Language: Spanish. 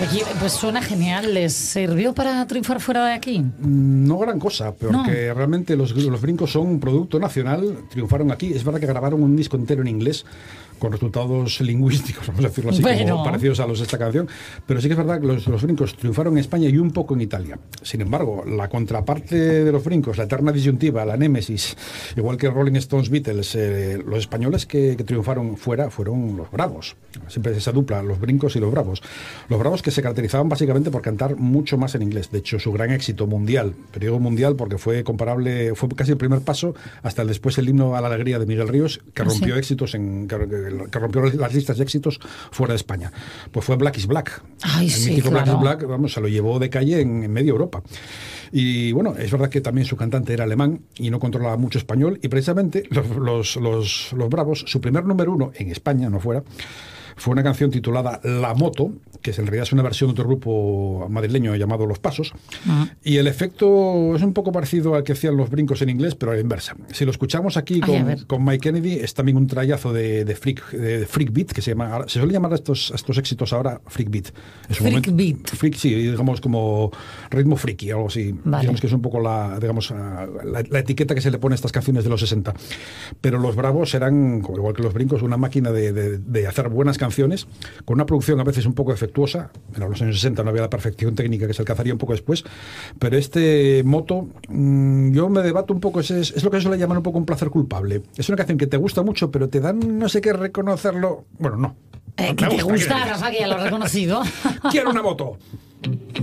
Oye, pues suena genial. ¿Les sirvió para triunfar fuera de aquí? No gran cosa, porque No. realmente los Brincos son un producto nacional, triunfaron aquí. Es verdad que grabaron un disco entero en inglés, con resultados lingüísticos, vamos a decirlo así, Bueno. como parecidos a los de esta canción, pero sí que es verdad que los Brincos triunfaron en España y un poco en Italia. Sin embargo, la contraparte de los Brincos, la eterna disyuntiva, la némesis, igual que Rolling Stones, Beatles, los españoles que triunfaron fuera fueron los Bravos. Siempre es esa dupla, los Brincos y los Bravos. Los Bravos que se caracterizaban básicamente por cantar mucho más en inglés. De hecho, su gran éxito mundial, periodo mundial, porque fue comparable, fue casi el primer paso hasta después el himno a la alegría de Miguel Ríos, que rompió éxitos que rompió las listas de éxitos fuera de España. Pues fue Black is Black. Ay, el sí, mítico claro. Black is Black, vamos, se lo llevó de calle en media Europa. Y bueno, es verdad que también su cantante era alemán y no controlaba mucho español, y precisamente los Bravos, su primer número uno en España, no fuera, fue una canción titulada La Moto, que en realidad es una versión de otro grupo madrileño llamado Los Pasos, y el efecto es un poco parecido al que hacían los Brincos en inglés, pero a la inversa. Si lo escuchamos aquí con Mike Kennedy, es también un trayazo de freak beat, que se suele llamar a estos éxitos ahora freak beat. Es un Freak beat. Freak, sí, digamos como ritmo freaky, algo así. Vale. Digamos que es un poco la etiqueta que se le pone a estas canciones de los 60. Pero los Bravos eran, igual que los Brincos, una máquina de hacer buenas canciones, con una producción a veces un poco defectuosa. En los años 60 no había la perfección técnica que se alcanzaría un poco después, pero este Moto, yo me debato un poco, es lo que se suele llamar un poco un placer culpable. Es una canción que te gusta mucho, pero te dan no sé qué reconocerlo. Bueno, no. Que te gusta, Rafa, que ya lo he reconocido. ¡Quiero una moto!